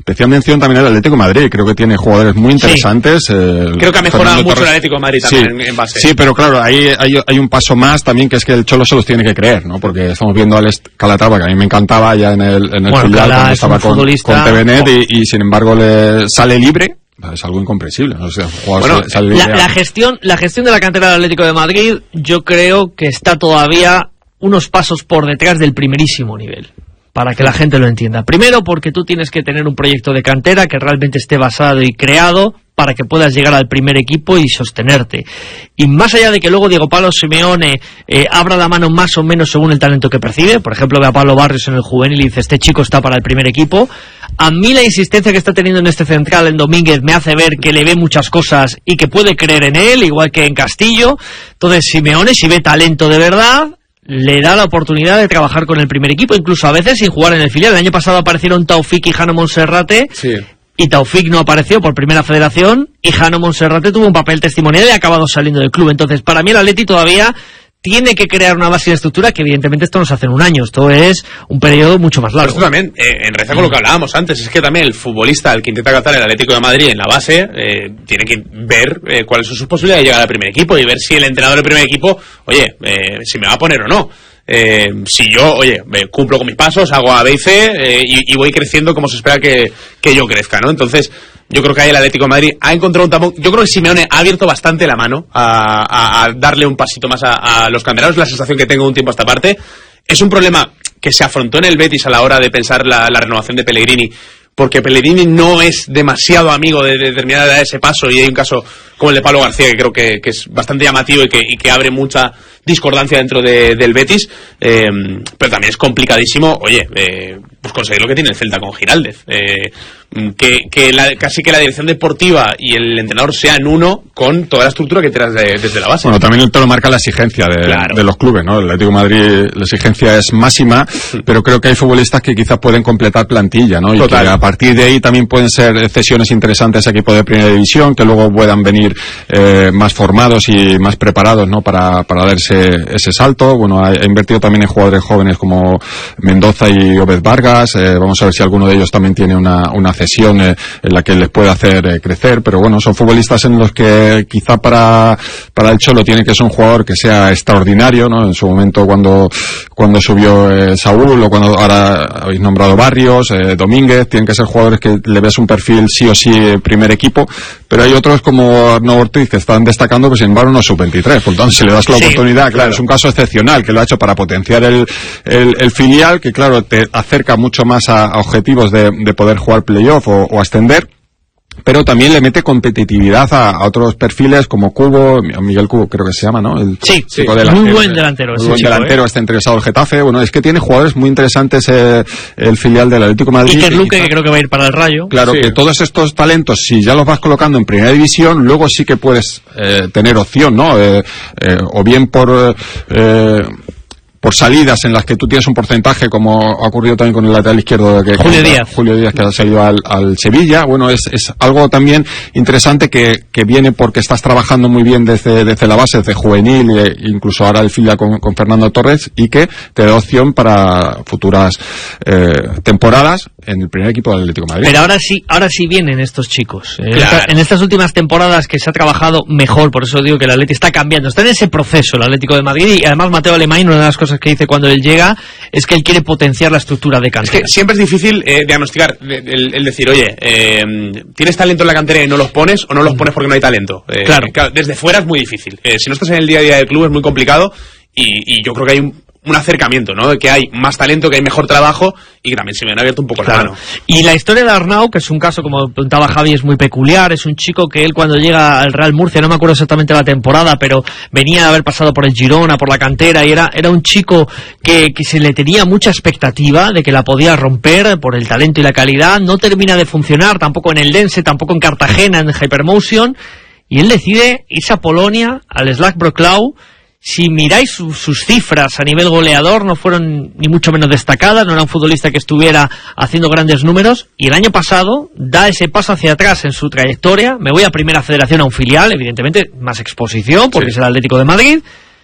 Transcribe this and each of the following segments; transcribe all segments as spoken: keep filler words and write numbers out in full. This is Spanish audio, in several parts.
especial mención también al Atlético de Madrid. Creo que tiene jugadores muy interesantes. Sí. Eh, Creo que ha mejorado mucho el Atlético de Madrid también sí. en, en base. Sí, pero claro, ahí hay, hay un paso más también, que es que el Cholo se los tiene que creer, ¿no? Porque estamos viendo al Calatrava, que a mí me encantaba ya en el, en el bueno, filial cuando estaba con, con T V N E T y, y sin embargo le sale libre. Es algo incomprensible, o sea, bueno, sale, sale la, la gestión la gestión de la cantera del Atlético de Madrid yo creo que está todavía unos pasos por detrás del primerísimo nivel, para que la gente lo entienda. Primero, porque tú tienes que tener un proyecto de cantera que realmente esté basado y creado para que puedas llegar al primer equipo y sostenerte. Y más allá de que luego Diego Pablo Simeone eh, abra la mano más o menos según el talento que percibe, por ejemplo, ve a Pablo Barrios en el juvenil y dice, este chico está para el primer equipo. A mí la insistencia que está teniendo en este central en Domínguez me hace ver que le ve muchas cosas y que puede creer en él, igual que en Castillo. Entonces Simeone, si ve talento de verdad, le da la oportunidad de trabajar con el primer equipo, incluso a veces sin jugar en el filial. El año pasado aparecieron Taufik y Jano Monserrate, sí. y Taufik no apareció por primera federación, y Jano Monserrate tuvo un papel testimonial y ha acabado saliendo del club. Entonces, para mí el Atleti todavía tiene que crear una base de estructura que evidentemente esto no se hace en un año, esto es un periodo mucho más largo. Esto también, eh, en relación con lo que hablábamos antes, es que también el futbolista, el que intenta captar el Atlético de Madrid en la base, eh, tiene que ver eh, cuáles son sus posibilidades de llegar al primer equipo y ver si el entrenador del primer equipo, oye, eh, si me va a poner o no. Eh, si yo, oye, me cumplo con mis pasos, hago A, B y C eh, y, y voy creciendo como se espera que, que yo crezca, ¿no? Entonces, yo creo que ahí el Atlético de Madrid ha encontrado un tapón. Yo creo que Simeone ha abierto bastante la mano a, a, a darle un pasito más a, a los canteranos. La sensación que tengo un tiempo a esta parte es un problema que se afrontó en el Betis a la hora de pensar la, la renovación de Pellegrini, porque Pellegrini no es demasiado amigo de, de determinada edad de ese paso, y hay un caso como el de Pablo García que creo que, que es bastante llamativo y que, y que abre mucha discordancia dentro de, del Betis, eh, pero también es complicadísimo, oye, eh, pues conseguir lo que tiene el Celta con Giraldez, eh, que, que la, casi que la dirección deportiva y el entrenador sean uno con toda la estructura que traes de, desde la base. Bueno, también el todo marca la exigencia de, claro. de los clubes, ¿no? El Atlético de Madrid, la exigencia es máxima, pero creo que hay futbolistas que quizás pueden completar plantilla, ¿no? Y Total. que a partir de ahí también pueden ser cesiones interesantes a equipos de primera división, que luego puedan venir eh, más formados y más preparados, ¿no? Para, para darse ese salto. Bueno, ha, ha invertido también en jugadores jóvenes como Mendoza y Obed Vargas. Eh, vamos a ver si alguno de ellos también tiene una, una cesión eh, en la que les puede hacer eh, crecer. Pero bueno, son futbolistas en los que quizá para, para el Cholo tiene que ser un jugador que sea extraordinario, ¿no? En su momento cuando, cuando subió eh, Saúl, o cuando ahora habéis nombrado Barrios, eh, Domínguez, tienen que ser jugadores que le ves un perfil sí o sí eh, primer equipo. Pero hay otros como Arnaud Ortiz que están destacando, pues sin embargo no sub veintitrés. Por lo tanto, si le das la sí, oportunidad, claro, claro, es un caso excepcional que lo ha hecho para potenciar el, el, el filial, que claro, te acerca mucho más a, a objetivos de, de poder jugar playoff o, o ascender. Pero también le mete competitividad a, a otros perfiles como Cubo, Miguel Cubo creo que se llama, ¿no? El sí, sí. Delantero, muy buen delantero. Muy buen chico, delantero, ¿eh? Está interesado el Getafe. Bueno, es que tiene jugadores muy interesantes eh, el filial del Atlético de Madrid. Iker Luque, que creo que va a ir para el Rayo. Claro, sí. Que todos estos talentos, si ya los vas colocando en primera división, luego sí que puedes eh, tener opción, ¿no? Eh, eh, o bien por... Eh, por salidas en las que tú tienes un porcentaje, como ha ocurrido también con el lateral izquierdo que Julio Díaz Julio Díaz que ha salido al, al Sevilla. Bueno, es, es algo también interesante que, que viene porque estás trabajando muy bien desde, desde la base, desde juvenil e incluso ahora el filial con, con Fernando Torres, y que te da opción para futuras eh, temporadas en el primer equipo del Atlético de Madrid. Pero ahora sí, ahora sí vienen estos chicos. Claro. Esta, en estas últimas temporadas que se ha trabajado mejor, por eso digo que el Atlético está cambiando, está en ese proceso el Atlético de Madrid, y además Mateo Alemán, una de las cosas que dice cuando él llega es que él quiere potenciar la estructura de cantera. Es que siempre es difícil eh, diagnosticar, el, el decir, oye, eh, tienes talento en la cantera y no los pones, o no los pones porque no hay talento. Eh, claro. claro. Desde fuera es muy difícil. Eh, si no estás en el día a día del club es muy complicado, y, y yo creo que hay un un acercamiento, ¿no? De que hay más talento, que hay mejor trabajo, y que también se me han abierto un poco claro. la mano. Y la historia de Arnau, que es un caso, como preguntaba Javi, es muy peculiar. Es un chico que él, cuando llega al Real Murcia, no me acuerdo exactamente la temporada, pero venía de haber pasado por el Girona, por la cantera, y era, era un chico que, que se le tenía mucha expectativa de que la podía romper por el talento y la calidad. No termina de funcionar, tampoco en el Dense, tampoco en Cartagena, en Hypermotion, y él decide irse a Polonia, al Slack Wrocław. Si miráis su, sus cifras a nivel goleador, no fueron ni mucho menos destacadas, no era un futbolista que estuviera haciendo grandes números, y el año pasado da ese paso hacia atrás en su trayectoria. Me voy a Primera Federación, a un filial, evidentemente más exposición, porque sí. es el Atlético de Madrid,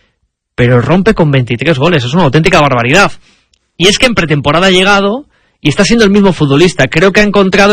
pero rompe con veintitrés goles, es una auténtica barbaridad. Y es que en pretemporada ha llegado y está siendo el mismo futbolista. Creo que ha encontrado